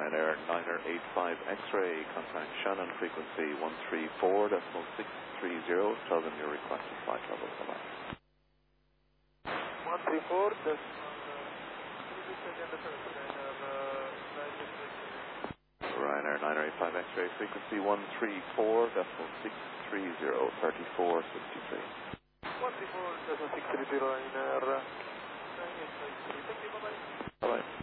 Ryanair 985 X-ray, contact Shannon, frequency 134.630, tell them your requested flight level. Bye-bye. 134. Ryanair 985 X-ray, frequency 134.630, 3463. 134.630 Ryanair 985. Thank you, bye-bye. Bye-bye.